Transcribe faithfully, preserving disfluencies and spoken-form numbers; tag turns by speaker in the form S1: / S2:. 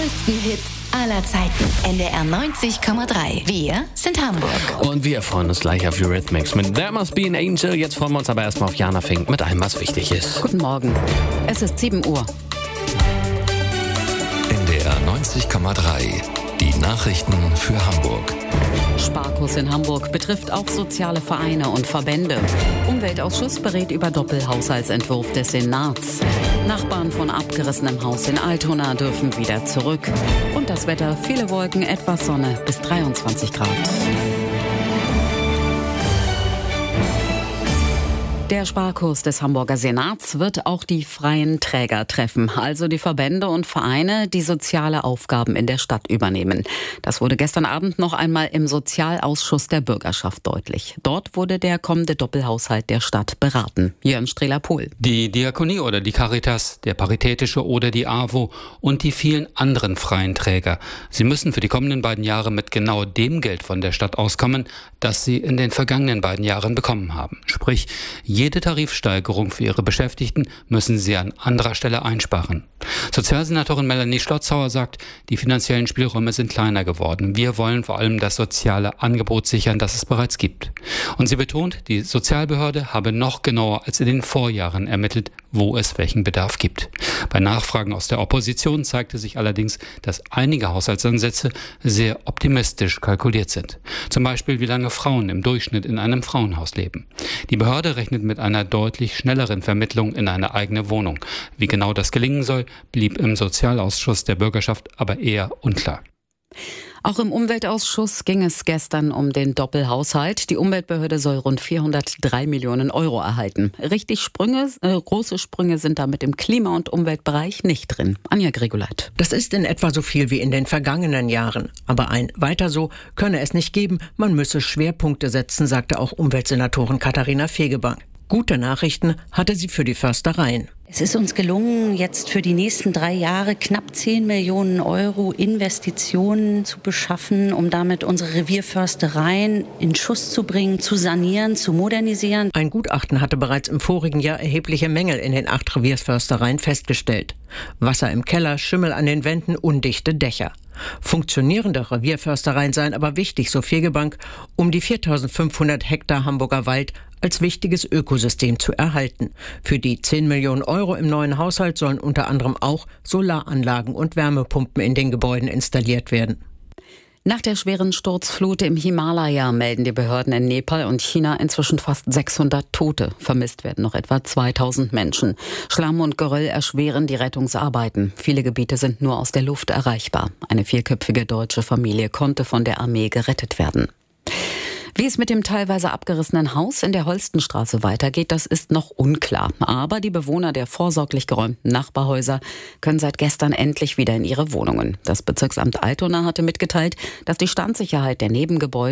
S1: größten Hits aller Zeiten. N D R neunzig Komma drei. Wir sind Hamburg.
S2: Und wir freuen uns gleich auf Eurythmics mit There Must Be an Angel. Jetzt freuen wir uns aber erstmal auf Jana Fink mit allem, was wichtig ist.
S3: Guten Morgen. Es ist sieben Uhr.
S4: N D R neunzig Komma drei. Die Nachrichten für Hamburg.
S3: Sparkurs in Hamburg betrifft auch soziale Vereine und Verbände. Umweltausschuss berät über Doppelhaushaltsentwurf des Senats. Nachbarn von abgerissenem Haus in Altona dürfen wieder zurück. Und das Wetter, viele Wolken, etwas Sonne bis dreiundzwanzig Grad. Der Sparkurs des Hamburger Senats wird auch die freien Träger treffen, also die Verbände und Vereine, die soziale Aufgaben in der Stadt übernehmen. Das wurde gestern Abend noch einmal im Sozialausschuss der Bürgerschaft deutlich. Dort wurde der kommende Doppelhaushalt der Stadt beraten. Jörn Strehler-Pohl.
S5: Die Diakonie oder die Caritas, der Paritätische oder die AWO und die vielen anderen freien Träger. Sie müssen für die kommenden beiden Jahre mit genau dem Geld von der Stadt auskommen, das sie in den vergangenen beiden Jahren bekommen haben. Sprich, jede Tarifsteigerung für ihre Beschäftigten müssen sie an anderer Stelle einsparen. Sozialsenatorin Melanie Schlotzhauer sagt, die finanziellen Spielräume sind kleiner geworden. Wir wollen vor allem das soziale Angebot sichern, das es bereits gibt. Und sie betont, die Sozialbehörde habe noch genauer als in den Vorjahren ermittelt, wo es welchen Bedarf gibt. Bei Nachfragen aus der Opposition zeigte sich allerdings, dass einige Haushaltsansätze sehr optimistisch kalkuliert sind. Zum Beispiel, wie lange Frauen im Durchschnitt in einem Frauenhaus leben. Die Behörde rechnet mit einer deutlich schnelleren Vermittlung in eine eigene Wohnung. Wie genau das gelingen soll, blieb im Sozialausschuss der Bürgerschaft aber eher unklar.
S3: Auch im Umweltausschuss ging es gestern um den Doppelhaushalt. Die Umweltbehörde soll rund vierhundertdrei Millionen Euro erhalten. Richtig Sprünge, äh, große Sprünge sind damit im Klima- und Umweltbereich nicht drin. Anja Grigoleit.
S6: Das ist in etwa so viel wie in den vergangenen Jahren. Aber ein weiter so könne es nicht geben. Man müsse Schwerpunkte setzen, sagte auch Umweltsenatorin Katharina Fegebank. Gute Nachrichten hatte sie für die Förstereien.
S7: Es ist uns gelungen, jetzt für die nächsten drei Jahre knapp zehn Millionen Euro Investitionen zu beschaffen, um damit unsere Revierförstereien in Schuss zu bringen, zu sanieren, zu modernisieren.
S6: Ein Gutachten hatte bereits im vorigen Jahr erhebliche Mängel in den acht Revierförstereien festgestellt. Wasser im Keller, Schimmel an den Wänden, undichte Dächer. Funktionierende Revierförstereien seien aber wichtig, so Fegebank, um die viertausendfünfhundert Hektar Hamburger Wald als wichtiges Ökosystem zu erhalten. Für die zehn Millionen Euro im neuen Haushalt sollen unter anderem auch Solaranlagen und Wärmepumpen in den Gebäuden installiert werden.
S3: Nach der schweren Sturzflut im Himalaya melden die Behörden in Nepal und China inzwischen fast sechshundert Tote. Vermisst werden noch etwa zweitausend Menschen. Schlamm und Geröll erschweren die Rettungsarbeiten. Viele Gebiete sind nur aus der Luft erreichbar. Eine vierköpfige deutsche Familie konnte von der Armee gerettet werden. Wie es mit dem teilweise abgerissenen Haus in der Holstenstraße weitergeht, das ist noch unklar. Aber die Bewohner der vorsorglich geräumten Nachbarhäuser können seit gestern endlich wieder in ihre Wohnungen. Das Bezirksamt Altona hatte mitgeteilt, dass die Standsicherheit der Nebengebäude